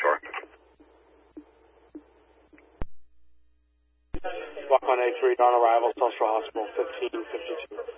shore. Walk on A3 on arrival, Social Hospital 1552.